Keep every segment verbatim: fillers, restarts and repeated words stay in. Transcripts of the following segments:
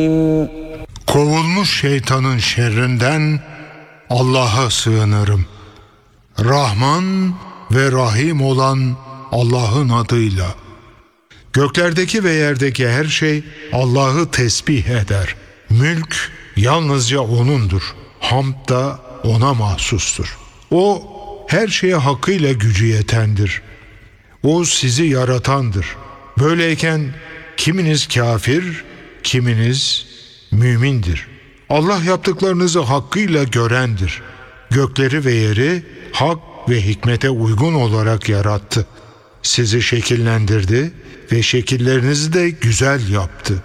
Kovulmuş şeytanın şerrinden Allah'a sığınırım. Rahman ve Rahim olan Allah'ın adıyla. Göklerdeki ve yerdeki her şey Allah'ı tesbih eder. Mülk yalnızca O'nundur. Hamd da O'na mahsustur. O her şeye hakkıyla gücü yetendir. O sizi yaratandır. Böyleyken kiminiz kafir, kiminiz mümindir. Allah yaptıklarınızı hakkıyla görendir. Gökleri ve yeri hak ve hikmete uygun olarak yarattı. Sizi şekillendirdi ve şekillerinizi de güzel yaptı.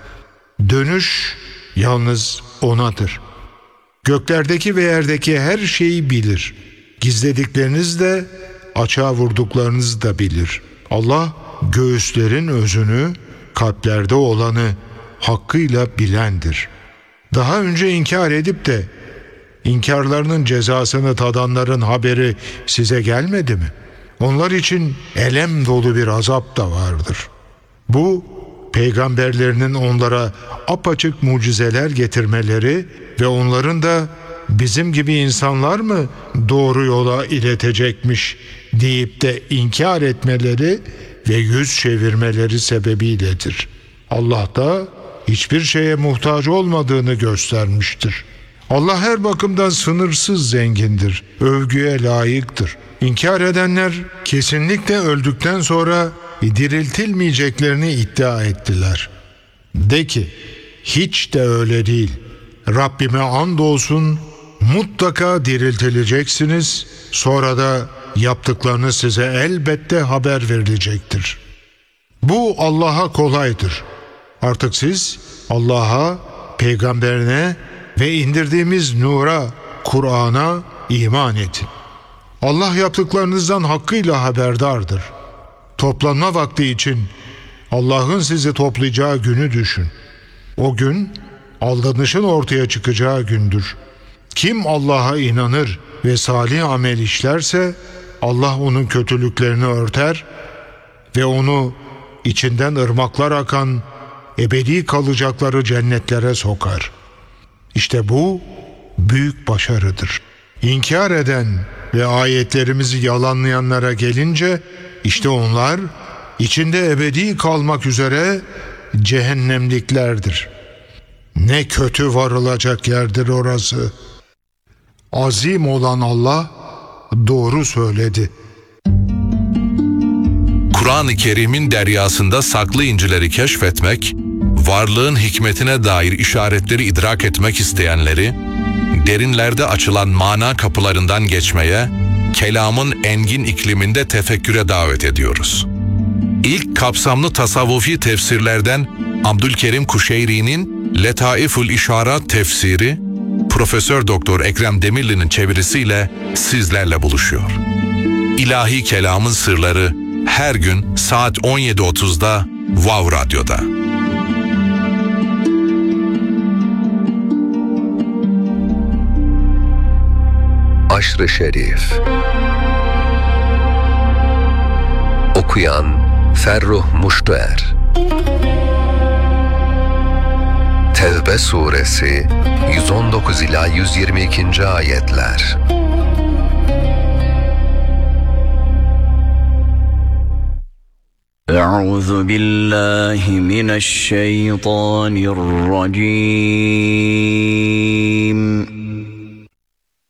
Dönüş yalnız O'nadır. Göklerdeki ve yerdeki her şeyi bilir. Gizledikleriniz de açığa vurduklarınızı da bilir. Allah göğüslerin özünü, kalplerde olanı hakkıyla bilendir. Daha önce inkar edip de inkarlarının cezasını tadanların haberi size gelmedi mi? Onlar için elem dolu bir azap da vardır. Bu, peygamberlerinin onlara apaçık mucizeler getirmeleri ve onların da bizim gibi insanlar mı doğru yola iletecekmiş deyip de inkar etmeleri ve yüz çevirmeleri sebebiyledir. Allah da hiçbir şeye muhtaç olmadığını göstermiştir. Allah her bakımdan sınırsız zengindir, övgüye layıktır. İnkar edenler kesinlikle öldükten sonra diriltilmeyeceklerini iddia ettiler. De ki, hiç de öyle değil. Rabbime andolsun, mutlaka diriltileceksiniz, sonra da yaptıklarınız size elbette haber verilecektir. Bu Allah'a kolaydır. Artık siz Allah'a, peygamberine ve indirdiğimiz nura, Kur'an'a iman edin. Allah yaptıklarınızdan hakkıyla haberdardır. Toplanma vakti için Allah'ın sizi toplayacağı günü düşün. O gün aldanışın ortaya çıkacağı gündür. Kim Allah'a inanır ve salih amel işlerse Allah onun kötülüklerini örter ve onu içinden ırmaklar akan ebedi kalacakları cennetlere sokar. İşte bu büyük başarıdır. İnkar eden ve ayetlerimizi yalanlayanlara gelince işte onlar içinde ebedi kalmak üzere cehennemliklerdir. Ne kötü varılacak yerdir orası. Azim olan Allah doğru söyledi. Kur'an-ı Kerim'in deryasında saklı incileri keşfetmek, varlığın hikmetine dair işaretleri idrak etmek isteyenleri, derinlerde açılan mana kapılarından geçmeye, kelamın engin ikliminde tefekküre davet ediyoruz. İlk kapsamlı tasavvufi tefsirlerden Abdülkerim Kuşeyri'nin Letaiful İşarat tefsiri, Profesör Doktor Ekrem Demirli'nin çevirisiyle sizlerle buluşuyor. İlahi kelamın sırları her gün saat on yedi otuzda Wow Radyo'da. Aşr-ı Şerif. Okuyan Ferruh Muştuer. Tevbe suresi yüz on dokuz ila yüz yirmi iki. ayetler. Euzu billahi mineşşeytanirracim.